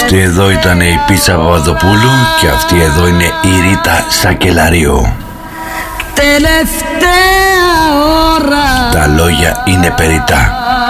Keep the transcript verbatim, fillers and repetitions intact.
Αυτή εδώ ήταν η Πίτσα Παπαδοπούλου και αυτή εδώ είναι η Ρίτα Σακελαρίου. Τελευταία ώρα. Τα λόγια είναι περιτά.